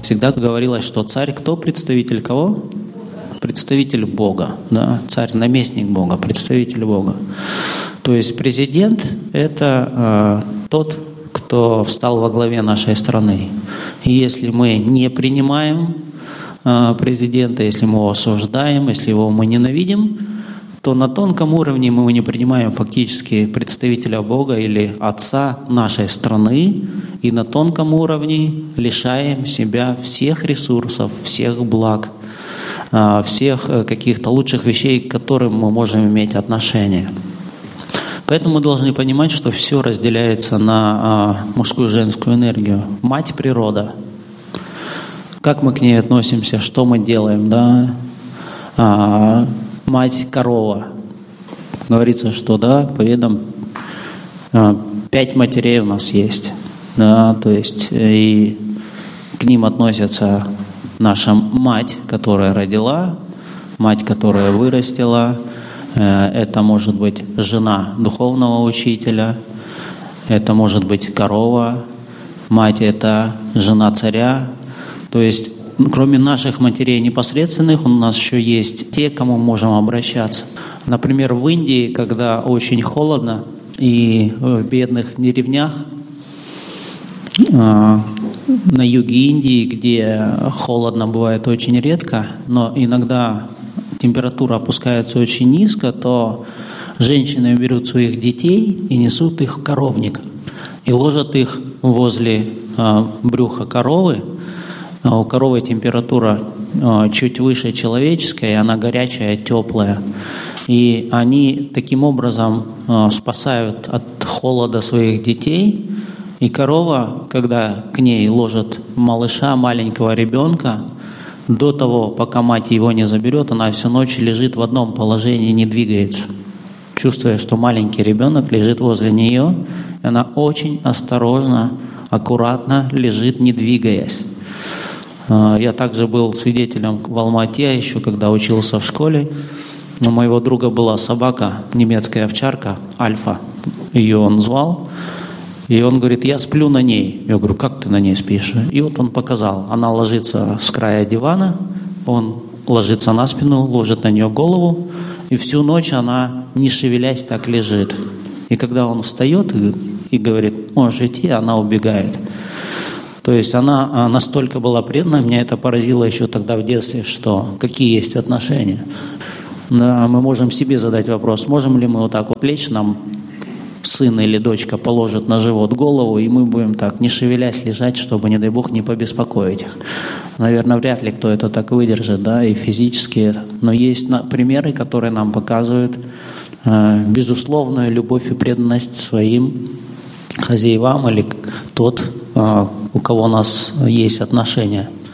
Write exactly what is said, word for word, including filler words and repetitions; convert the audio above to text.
Всегда говорилось, что царь кто? Представитель кого? Представитель Бога. Да? Царь, наместник Бога, представитель Бога. То есть президент – это э, тот, кто встал во главе нашей страны. И если мы не принимаем э, президента, если мы его осуждаем, если его мы ненавидим, то на тонком уровне мы не принимаем фактически представителя Бога или отца нашей страны, и на тонком уровне лишаем себя всех ресурсов, всех благ, всех каких-то лучших вещей, к которым мы можем иметь отношение. Поэтому мы должны понимать, что все разделяется на мужскую и женскую энергию. Мать природа. Как мы к ней относимся, что мы делаем, да? Мать корова. Говорится, что да, по ведам пять матерей у нас есть. Да, то есть и к ним относятся наша мать, которая родила, мать, которая вырастила. Это может быть жена духовного учителя, это может быть корова, мать — это жена царя. То есть кроме наших матерей непосредственных, у нас еще есть те, к кому мы можем обращаться. Например, в Индии, когда очень холодно, и в бедных деревнях на юге Индии, где холодно бывает очень редко, но иногда температура опускается очень низко, то женщины берут своих детей и несут их в коровник и ложат их возле брюха коровы. У коровы температура чуть выше человеческой, и она горячая, теплая. И они таким образом спасают от холода своих детей. И корова, когда к ней ложат малыша, маленького ребенка, до того, пока мать его не заберет, она всю ночь лежит в одном положении, не двигается, чувствуя, что маленький ребенок лежит возле нее. И она очень осторожно, аккуратно лежит, не двигаясь. Я также был свидетелем в Алма-Ате, еще когда учился в школе. У моего друга была собака, немецкая овчарка, Альфа, ее он звал. И он говорит: я сплю на ней. Я говорю: как ты на ней спишь? И вот он показал. Она ложится с края дивана, он ложится на спину, ложит на нее голову, и всю ночь она, не шевелясь, так лежит. И когда он встает и, и говорит: можешь идти, она убегает. То есть она настолько была предана, меня это поразило еще тогда в детстве, что какие есть отношения. Да, мы можем себе задать вопрос, можем ли мы вот так вот лечь, нам сын или дочка положит на живот голову, и мы будем так, не шевелясь, лежать, чтобы, не дай Бог, не побеспокоить их. Наверное, вряд ли кто это так выдержит, да, и физически. Но есть примеры, которые нам показывают э, безусловную любовь и преданность своим хозяевам или тот, у кого у нас есть отношения.